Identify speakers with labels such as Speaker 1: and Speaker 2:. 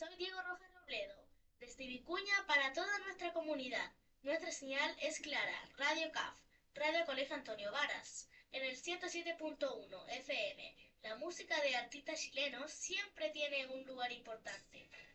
Speaker 1: Soy Diego Rojas Robledo, desde Vicuña para toda nuestra comunidad. Nuestra señal es clara, Radio CAF, Radio Colegio Antonio Varas, en el 107.1 FM. La música de artistas chilenos siempre tiene un lugar importante.